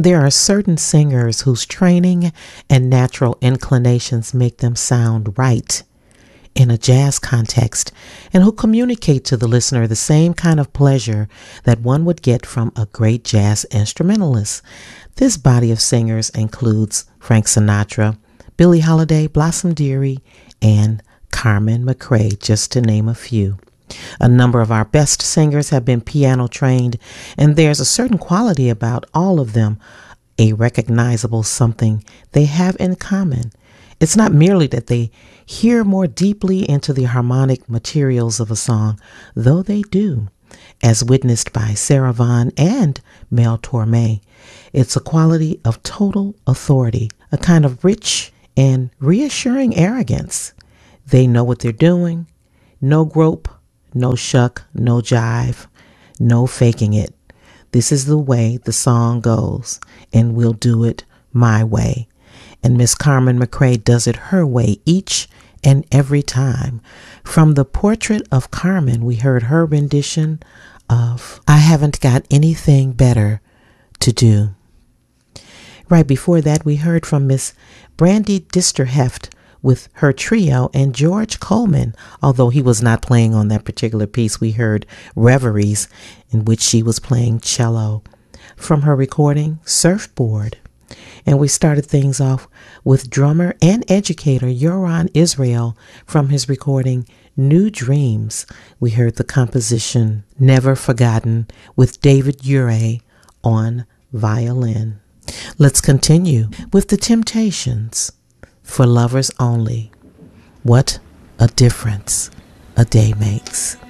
There are certain singers whose training and natural inclinations make them sound right in a jazz context, and who communicate to the listener the same kind of pleasure that one would get from a great jazz instrumentalist. This body of singers includes Frank Sinatra, Billie Holiday, Blossom Dearie, and Carmen McRae, just to name a few. A number of our best singers have been piano trained, and there's a certain quality about all of them, a recognizable something they have in common. It's not merely that they hear more deeply into the harmonic materials of a song, though they do, as witnessed by Sarah Vaughan and Mel Torme. It's a quality of total authority, a kind of rich and reassuring arrogance. They know what they're doing. No grope, no shuck, no jive, no faking it. This is the way the song goes, and we'll do it my way. And Miss Carmen McRae does it her way each and every time. From the Portrait of Carmen, we heard her rendition of I Haven't Got Anything Better to Do. Right before that, we heard from Miss Brandy Disterheft with her trio, and George Coleman, although he was not playing on that particular piece. We heard Reveries, in which she was playing cello, from her recording Surfboard. And we started things off with drummer and educator Yoran Israel from his recording New Dreams. We heard the composition Never Forgotten with David Ure on violin. Let's continue with The Temptations, For Lovers Only. What a difference a day makes.